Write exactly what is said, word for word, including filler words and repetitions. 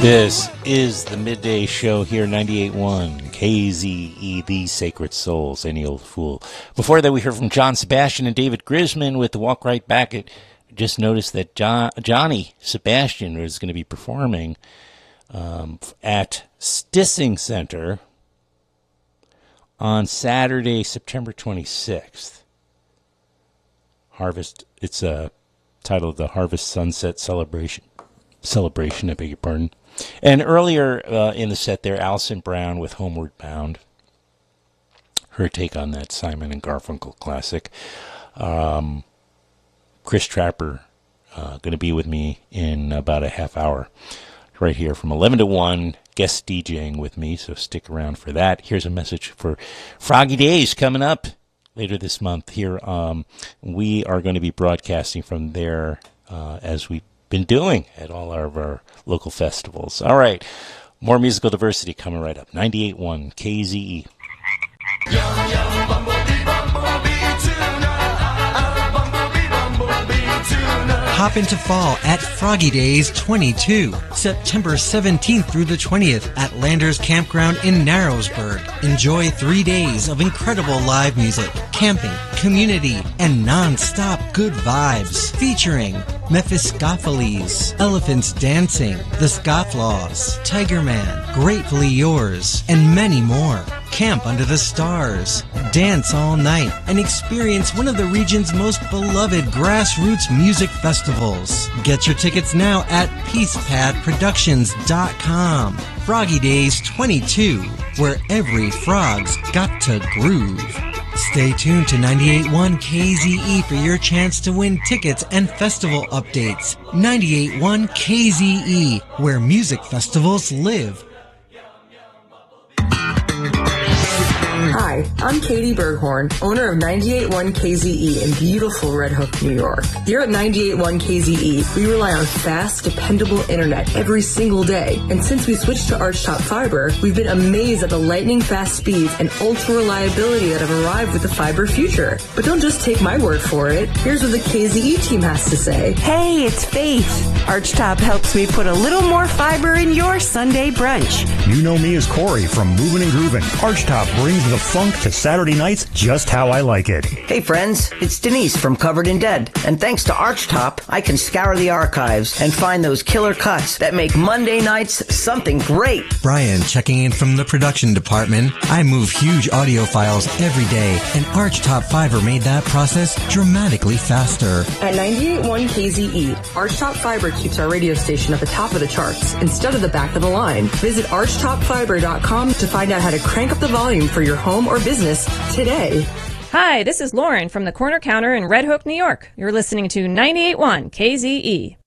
This is the midday show here, ninety-eight point one K Z E, the Sacred Souls, Any Old Fool. Before that, we heard from John Sebastian and David Grisman with the Walk Right Back. It just noticed that John, Johnny Sebastian is going to be performing um, at Stissing Center on Saturday, September twenty-sixth. Harvest, it's a title of the Harvest Sunset Celebration. Celebration, I beg your pardon. And earlier uh, in the set there, Alison Brown with Homeward Bound. Her take on that Simon and Garfunkel classic. Um, Chris Trapper uh, going to be with me in about a half hour. Right here from eleven to one, guest DJing with me, so stick around for that. Here's a message for Froggy Days coming up later this month here. Um, we are going to be broadcasting from there uh, as we've been doing at all of our local festivals. All right, more musical diversity coming right up. ninety-eight point one K Z E. Yum, yum, bumblebee, bumblebee tuna. Ah, bumblebee, bumblebee tuna. Hop into fall at Froggy Days twenty-two, September seventeenth through the twentieth at Landers Campground in Narrowsburg. Enjoy three days of incredible live music, camping, community, and non-stop good vibes. Featuring Mephistopheles, Elephants Dancing, The Scofflaws, Tiger Man, Gratefully Yours, and many more. Camp under the stars, dance all night, and experience one of the region's most beloved grassroots music festivals. Get your tickets now at peace pad productions dot com. Froggy Days twenty-two, where every frog's got to groove. Stay tuned to ninety-eight point one K Z E for your chance to win tickets and festival updates. ninety-eight point one K Z E, where music festivals live. Hi, I'm Katie Berghorn, owner of ninety-eight point one K Z E in beautiful Red Hook, New York. Here at ninety-eight point one K Z E, we rely on fast, dependable internet every single day. And since we switched to Archtop Fiber, we've been amazed at the lightning-fast speeds and ultra-reliability that have arrived with the fiber future. But don't just take my word for it. Here's what the K Z E team has to say. Hey, it's Faith. Archtop helps me put a little more fiber in your Sunday brunch. You know me as Corey from Movin' and Groovin'. Archtop brings the funk to Saturday nights just how I like it. Hey friends, it's Denise from Covered in Dead. And thanks to Archtop, I can scour the archives and find those killer cuts that make Monday nights something great. Brian checking in from the production department. I move huge audio files every day, and Archtop Fiber made that process dramatically faster. At ninety-eight point one K Z E, Archtop Fiber keeps our radio station at the top of the charts instead of the back of the line. Visit archtop fiber dot com to find out how to crank up the volume for your home or business today. Hi, this is Lauren from the Corner Counter in Red Hook, New York. You're listening to ninety-eight point one K Z E.